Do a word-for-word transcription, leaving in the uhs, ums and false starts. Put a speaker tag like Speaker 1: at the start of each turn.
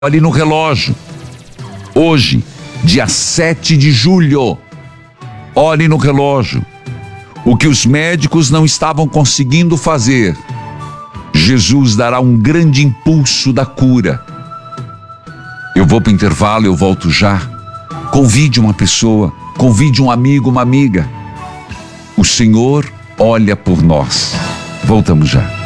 Speaker 1: Olhe no relógio. Hoje, dia sete de julho. Olhe no relógio. O que os médicos não estavam conseguindo fazer, Jesus dará um grande impulso da cura. Eu vou para o intervalo, eu volto já. Convide uma pessoa, convide um amigo, uma amiga. O Senhor olha por nós. Voltamos já.